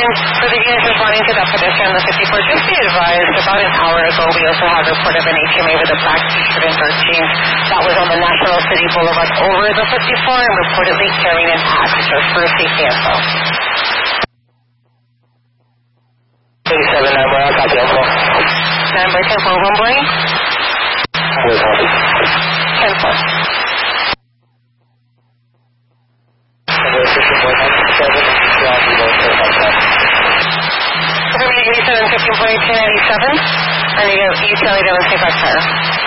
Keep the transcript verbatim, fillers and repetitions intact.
And for the units responding to that pedestrian on the fifty-four, just be advised, about an hour ago, we also had a report of an H M A with a black t-shirt and dark jeans that was on the National City Boulevard over the fifty-four and reportedly carrying an axe, just for safety info. thirty-seven, nine more, copy info. Number ten four, one Blaine. Wait, copy. ten four. eighty-seven, fifteen point eight, ten eighty-seven. I need a utility to take back fire.